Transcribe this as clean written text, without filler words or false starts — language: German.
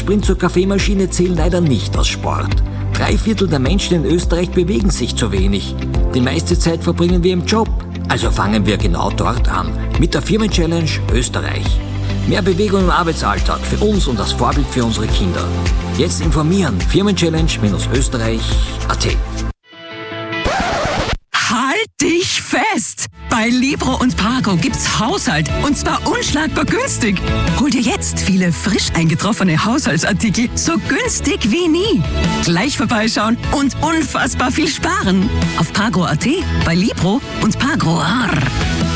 Sprint zur Kaffeemaschine zählen leider nicht als Sport. 3/4 der Menschen in Österreich bewegen sich zu wenig. Die meiste Zeit verbringen wir im Job. Also fangen wir genau dort an. Mit der Firmen-Challenge Österreich. Mehr Bewegung im Arbeitsalltag für uns und als Vorbild für unsere Kinder. Jetzt informieren. Firmenchallenge-österreich.at. Halt dich fest! Bei Libro und Pago gibt's Haushalt und zwar unschlagbar günstig. Hol dir jetzt viele frisch eingetroffene Haushaltsartikel so günstig wie nie. Gleich vorbeischauen und unfassbar viel sparen. Auf Pago.at, bei Libro und Pago.